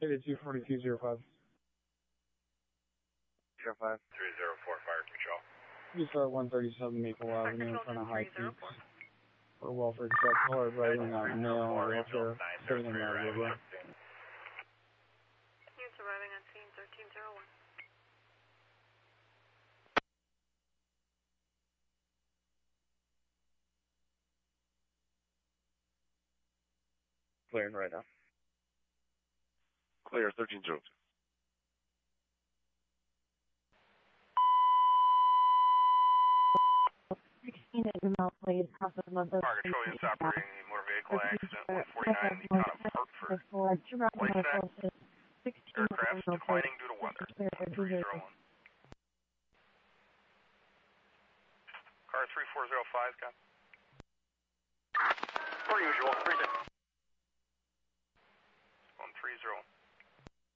It is 24205. 05. 304 Fire Control. You start 137 Maple Avenue in front of High Peaks. For welfare check, caller writing out mail on wheelchair, sitting in the river. Units arriving on scene 1301. Clearing right now. Clear 1302. Market Control units operating the motor vehicle accident 149 the town of Hartford. Light aircraft declining due to weather. 1301. Car 3405, got. Per usual, 30. 130.